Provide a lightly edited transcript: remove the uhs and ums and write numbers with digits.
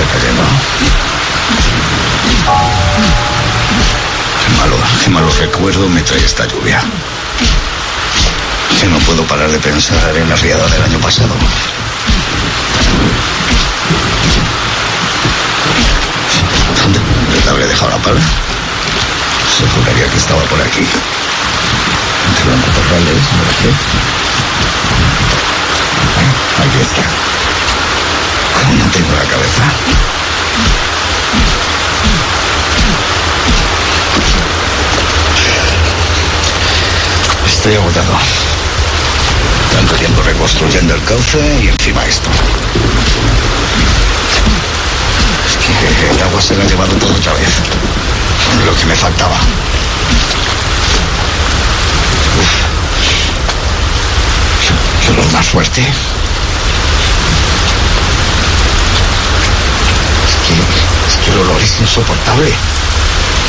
está cayendo. Qué malo recuerdo me trae esta lluvia. Que no puedo parar de pensar en la riada del año pasado. ¿Dónde habré dejado la pala? Se juraría que estaba por aquí. Entre los matorrales, ¿por aquí? Aquí está. ¿Cómo no tengo la cabeza? Estoy agotado. Tanto tiempo reconstruyendo el cauce y encima esto. Es que el agua se lo ha llevado todo otra vez. Lo que me faltaba. ¿Qué olor más fuerte? Es que el olor es insoportable.